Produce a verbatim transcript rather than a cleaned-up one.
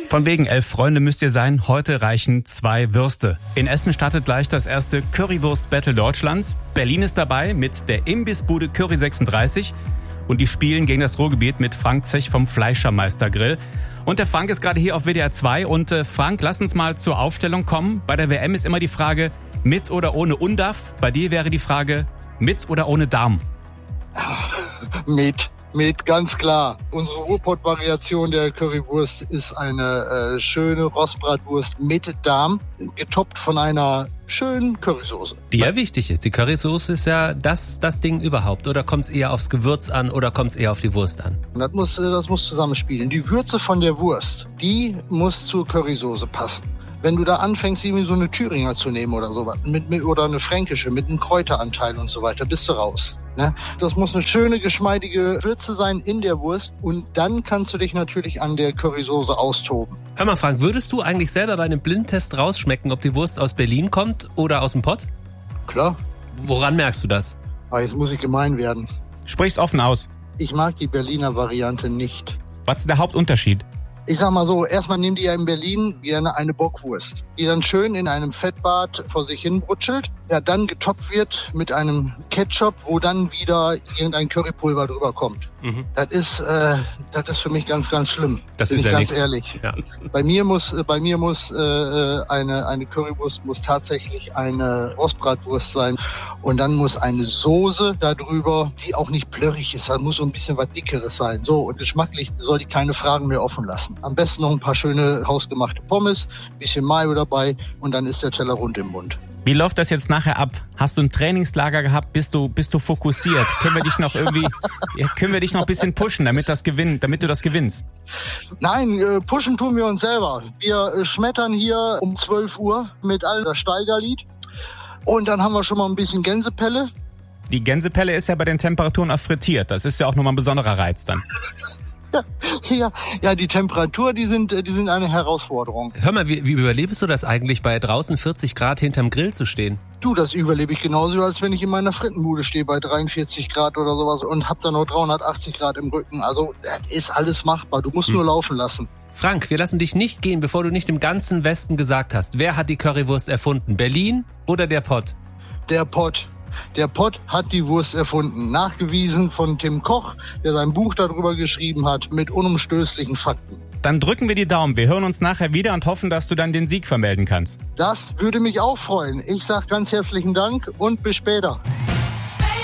Von wegen elf Freunde müsst ihr sein, heute reichen zwei Würste. In Essen startet gleich das erste Currywurst-Battle Deutschlands. Berlin ist dabei mit der Imbissbude Curry sechsunddreißig und die spielen gegen das Ruhrgebiet mit Frank Zech vom Fleischermeister Grill. Und der Frank ist gerade hier auf W D R zwei und äh, Frank, lass uns mal zur Aufstellung kommen. Bei der W M ist immer die Frage, mit oder ohne Undav. Bei dir wäre die Frage, mit oder ohne Darm? Mit. Mit, ganz klar. Unsere Ruhrpott-Variation der Currywurst ist eine äh, schöne Rostbratwurst mit Darm, getoppt von einer schönen Currysoße. Die ja wichtig ist. Die Currysoße ist ja das, das Ding überhaupt. Oder kommt es eher aufs Gewürz an oder kommt es eher auf die Wurst an? Das muss, das muss zusammenspielen. Die Würze von der Wurst, die muss zur Currysoße passen. Wenn du da anfängst, irgendwie so eine Thüringer zu nehmen oder sowas, mit, mit, oder eine fränkische mit einem Kräuteranteil und so weiter, bist du raus. Ne? Das muss eine schöne, geschmeidige Würze sein in der Wurst und dann kannst du dich natürlich an der Currysoße austoben. Hör mal, Frank, würdest du eigentlich selber bei einem Blindtest rausschmecken, ob die Wurst aus Berlin kommt oder aus dem Pott? Klar. Woran merkst du das? Aber jetzt muss ich gemein werden. Sprich's offen aus. Ich mag die Berliner Variante nicht. Was ist der Hauptunterschied? Ich sag mal so, erstmal nehmen die ja in Berlin gerne eine Bockwurst, die dann schön in einem Fettbad vor sich hin brutschelt, ja dann getoppt wird mit einem Ketchup, wo dann wieder irgendein Currypulver drüber kommt. Mhm. Das ist, äh, das ist für mich ganz, ganz schlimm. Das Bin ist ich ja ganz nix. ehrlich. Ja. Bei mir muss, bei mir muss äh, eine eine Currywurst muss tatsächlich eine Rostbratwurst sein und dann muss eine Soße darüber, die auch nicht plörrig ist. Da muss so ein bisschen was Dickeres sein. So und geschmacklich soll die keine Fragen mehr offen lassen. Am besten noch ein paar schöne hausgemachte Pommes, bisschen Mayo dabei und dann ist der Teller rund im Mund. Wie läuft das jetzt nachher ab? Hast du ein Trainingslager gehabt? Bist du, bist du fokussiert? Können wir dich noch irgendwie, können wir dich noch ein bisschen pushen, damit das gewinn, damit du das gewinnst? Nein, äh, pushen tun wir uns selber. Wir äh, schmettern hier um zwölf Uhr mit all das Steigerlied und dann haben wir schon mal ein bisschen Gänsepelle. Die Gänsepelle ist ja bei den Temperaturen auch frittiert. Das ist ja auch nochmal ein besonderer Reiz dann. Ja, ja, die Temperatur, die sind, die sind eine Herausforderung. Hör mal, wie, wie überlebst du das eigentlich, bei draußen vierzig Grad hinterm Grill zu stehen? Du, das überlebe ich genauso, als wenn ich in meiner Frittenbude stehe bei dreiundvierzig Grad oder sowas und hab dann noch dreihundertachtzig Grad im Rücken. Also, das ist alles machbar. Du musst hm. nur laufen lassen. Frank, wir lassen dich nicht gehen, bevor du nicht im ganzen Westen gesagt hast, wer hat die Currywurst erfunden? Berlin oder der Pott? Der Pott. Der Pott hat die Wurst erfunden, nachgewiesen von Tim Koch, der sein Buch darüber geschrieben hat, mit unumstößlichen Fakten. Dann drücken wir die Daumen. Wir hören uns nachher wieder und hoffen, dass du dann den Sieg vermelden kannst. Das würde mich auch freuen. Ich sage ganz herzlichen Dank und bis später.